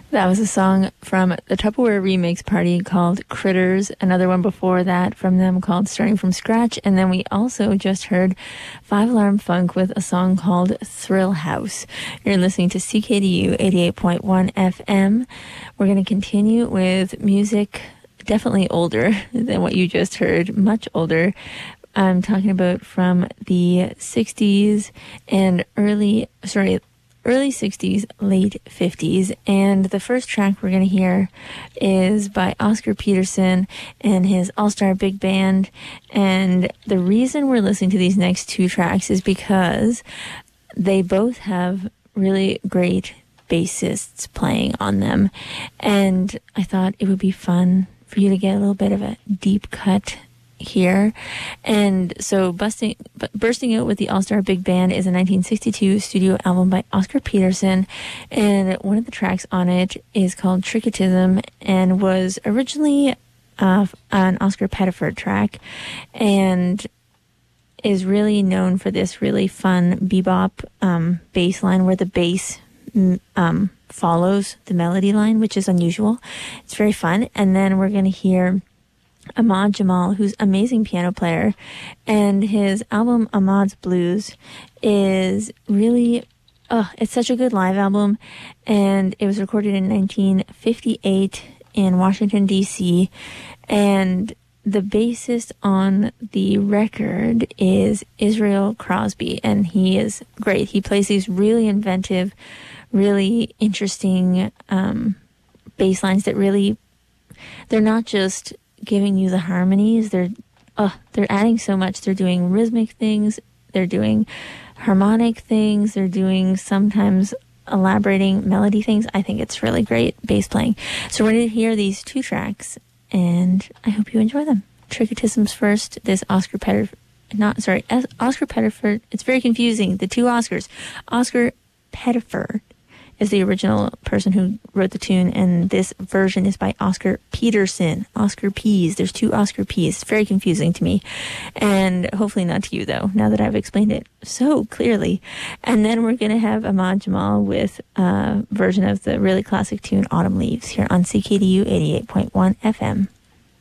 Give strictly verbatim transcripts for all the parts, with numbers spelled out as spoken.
That was a song from the Tupperware Remix Party called Critters, another one before that from them called Starting From Scratch, and then we also just heard Five Alarm Funk with a song called Thrill House. You're listening to C K D U eighty-eight point one F M. We're going to continue with music definitely older than what you just heard, much older. I'm talking about from the sixties and early, sorry, early sixties, late fifties. And the first track we're going to hear is by Oscar Peterson and his All-Star Big Band. And the reason we're listening to these next two tracks is because they both have really great bassists playing on them. And I thought it would be fun for you to get a little bit of a deep cut here. And so busting bursting out with the All-Star Big Band is a nineteen sixty-two studio album by Oscar Peterson, and one of the tracks on it is called Tricketism and was originally uh, an Oscar Pettiford track and is really known for this really fun bebop um, bass line where the bass um, follows the melody line, which is unusual. It's very fun. And then we're going to hear Ahmad Jamal, who's an amazing piano player, and his album Ahmad's Blues is really, oh, it's such a good live album, and it was recorded in nineteen fifty-eight in Washington, D C, and the bassist on the record is Israel Crosby, and he is great. He plays these really inventive, really interesting um, bass lines that really, they're not just giving you the harmonies, they're uh, they're adding so much. They're doing rhythmic things, they're doing harmonic things, they're doing sometimes elaborating melody things. I think it's really great bass playing. So we're going to hear these two tracks, and I hope you enjoy them. Tricketism's first, this Oscar Pettiford, not, sorry, Oscar Pettiford, it's very confusing, the two Oscars. Oscar Pettiford is the original person who wrote the tune, and this version is by Oscar Peterson. Oscar Peas. There's two Oscar Peas. It's very confusing to me, and hopefully not to you, though, now that I've explained it so clearly. And then we're going to have Ahmad Jamal with a version of the really classic tune Autumn Leaves here on C K D U eighty-eight point one F M.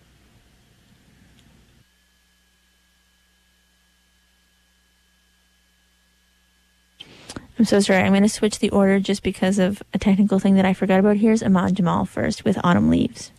I'm so sorry. I'm going to switch the order just because of a technical thing that I forgot about. Here's Ahmad Jamal first with Autumn Leaves.